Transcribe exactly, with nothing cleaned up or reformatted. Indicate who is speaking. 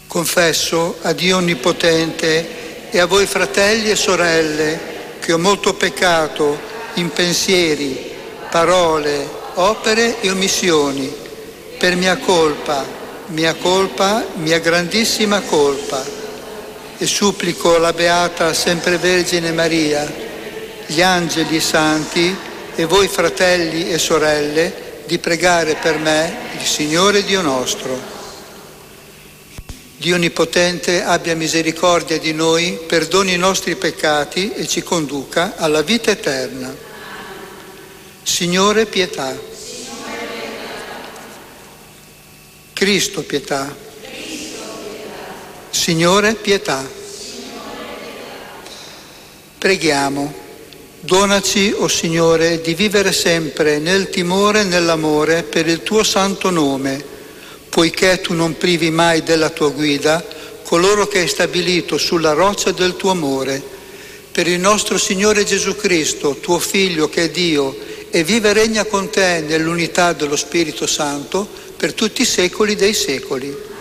Speaker 1: Confesso a Dio Onnipotente e a voi fratelli e sorelle che ho molto peccato in pensieri, parole, opere e omissioni, per mia colpa, mia colpa, mia grandissima colpa. E supplico la Beata Sempre Vergine Maria, gli angeli e santi e voi fratelli e sorelle di pregare per me il Signore Dio nostro. Dio Onnipotente abbia misericordia di noi, perdoni i nostri peccati e ci conduca alla vita eterna. Signore, pietà. Cristo, pietà. Signore, pietà. Preghiamo. Donaci, o Signore, di vivere sempre nel timore e nell'amore per il tuo santo nome, poiché tu non privi mai della tua guida coloro che hai stabilito sulla roccia del tuo amore. Per il nostro Signore Gesù Cristo, tuo Figlio che è Dio e vive e regna con te nell'unità dello Spirito Santo per tutti i secoli dei secoli.